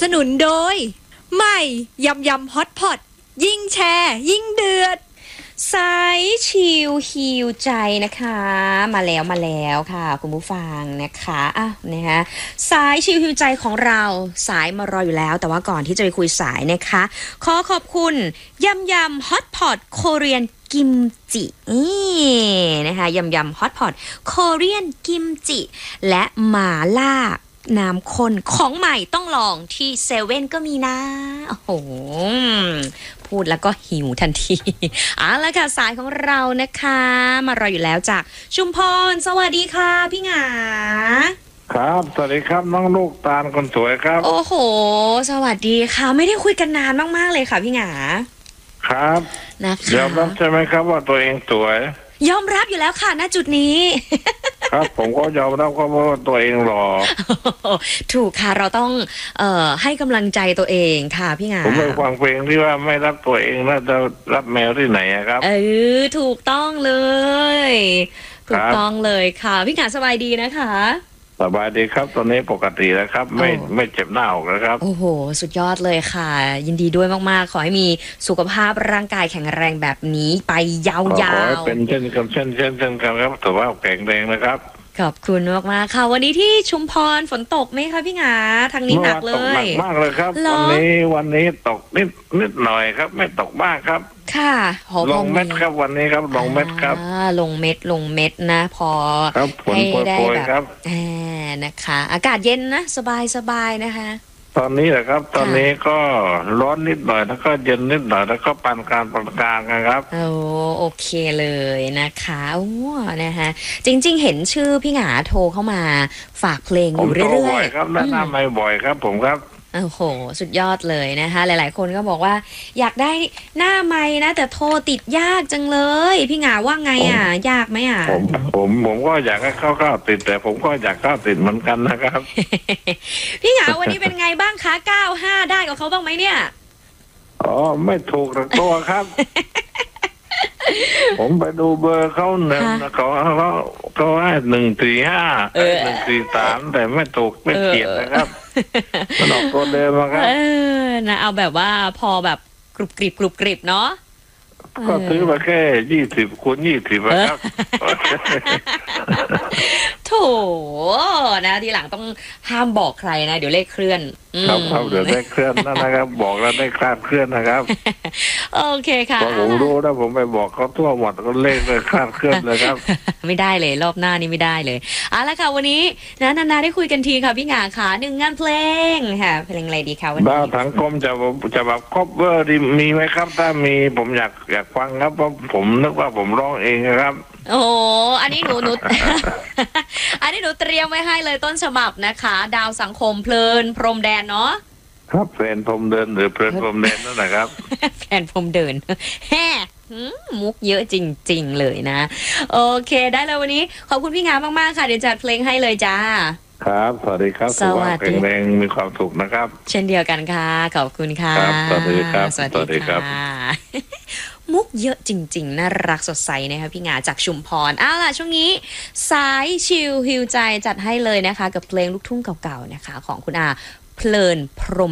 สนุนโดยใหม่ยำยำฮอตพอตยิ่งแชร์ยิ่งเดือดสายชิลฮิวใจนะคะมาแล้วค่ะคุณผู้ฟังนะคะนะคะสายชิลฮิวใจของเราสายมารออยู่แล้วแต่ว่าก่อนที่จะไปคุยสายนะคะขอขอบคุณยำยำฮอตพอตโคเรียนกิมจินะคะยำยำฮอตพอตโคเรียนกิมจิและหม่าล่าน้ำข้นของใหม่ต้องลองที่เซเว่นก็มีนะโอ้โหพูดแล้วก็หิวทันทีเอาละค่ะสายของเรานะคะมารออยู่แล้วจากชุมพรสวัสดีค่ะพี่หงาครับสวัสดีครับน้องลูกตาลคนสวยครับโอ้โหสวัสดีค่ะไม่ได้คุยกันนานมากๆเลยค่ะพี่หงาครับนะคะยอมรับใช่ไหมครับว่าตัวเองสวยยอมรับอยู่แล้วค่ะณจุดนี้ครับผมก็ยอมรับว่าตัวเองหล่อถูกค่ะเราต้องให้กำลังใจตัวเองค่ะพี่หงาผมไปฟังเพลงที่ว่าไม่รับตัวเองแล้วจะรับแมวที่ไหนครับถูกต้องเลยถูกต้องเลยค่ะพี่หงาสบายดีนะคะสบายดีครับตอนนี้ปกติแล้วครับไม่เจ็บหน้าอกแล้วครับโอ้โหสุดยอดเลยค่ะยินดีด้วยมากๆขอให้มีสุขภาพร่างกายแข็งแรงแบบนี้ไปยาวๆขอให้เป็นเช่นกันครับแต่ว่าแข็งแรงนะครับขอบคุณมากๆค่ะวันนี้ที่ชุมพรฝนตกไหมคะพี่หงาทางนี้หนักเลยตกหนักมากเลยครับวันนี้ตกนิดหน่อยครับไม่ตกมากครับค่ะลงเม็ดครับวันนี้ครับลงเม็ดครับลงเม็ดนะพอให้ได้แบบนะคะอากาศเย็นนะสบายนะคะตอนนี้แหละครับตอนนี้ก็ร้อนนิดหน่อยแล้วก็เย็นนิดหน่อยแล้วก็ปานกลางครับโอเคเลยนะคะนะคะจริงๆเห็นชื่อพี่หงาโทรเข้ามาฝากเพลงอยู่เรื่อยๆครับแนะนำไม่บ่อยครับผมครับโอ้โหสุดยอดเลยนะคะหลายๆคนก็บอกว่าอยากได้หน้าไมค์นะแต่โทรติดยากจังเลยพี่หงาว่าไงยากไหมผมก็อยากให้เข้าติดแต่ผมก็อยากเข้าติดเหมือนกันนะครับพี่หงาวันนี้เป็นไงบ้างคะ95ได้กับเขาบ้างไหมเนี่ยไม่ถูกตัวครับ ผมไปดูเบอร์เขาหนึ่งเขาให้145 143แต่ไม่ถูกไม่เกียดนะครับมันออกตัวเดิมครับนะเอาแบบว่าพอแบบกรุบกริบเนาะก็ซื้อมาแค่20 คูณ 20ครับโถนะทีหลังต้องห้ามบอกใครนะเดี๋ยวเลขเคลื่อนครับเดี๋ยวเลขเคลื่อนนะครับบอกแล้วได้คลาดเคลื่อนนะครับโอเคค่ะพอผมรู้แล้วผมไปบอกเขาทั่วหมดก็เลขเลยคลาดเคลื่อนเลยครับไม่ได้เลยรอบหน้านี้ไม่ได้เลยเอาละค่ะวันนี้นะนาได้คุยกันทีค่ะพี่หงาค่ะ1งานเพลงค่ะเพลงอะไรดีคะวันนี้ดาวสังคมจะแบบครอบเวอร์มีไหมครับถ้ามีผมอยากฟังครับเพราะผมนึกว่าผมร้องเองครับโอ้อันนี้หนู อันนี้หนูเตรียมไว้ให้เลยต้นฉบับนะคะดาวสังคมเพลินพรมแดนเนาะครับแฟนพรมเดินหรือเพลินพรมแดนนั่นแหละครับแฟนพรมเดินแฮ่มุกเยอะจริงๆเลยนะโอเคได้เลยวันนี้ขอบคุณพี่งามมากๆค่ะเดี๋ยวจัดเพลงให้เลยจ้าครับสวัสดีครับสวัสดีแรงมีความสุขนะครับเช่นเดียวกันค่ะขอบคุณค่ะสวัสดีครับสวัสดีครับมุกเยอะจริงๆน่ารักสดใสนะคะพี่งาจากชุมพรล่ะช่วงนี้สายชิลฮิวใจจัดให้เลยนะคะกับเพลงลูกทุ่งเก่าๆนะคะของคุณอาเพลินพรหม